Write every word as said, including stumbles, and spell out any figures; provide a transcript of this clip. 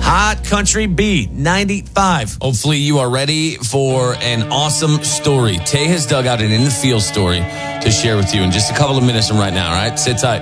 Hot Country B, ninety-five. Hopefully you are ready for an awesome story. Tay has dug out an in the field story to share with you in just a couple of minutes from right now, all right? Sit tight.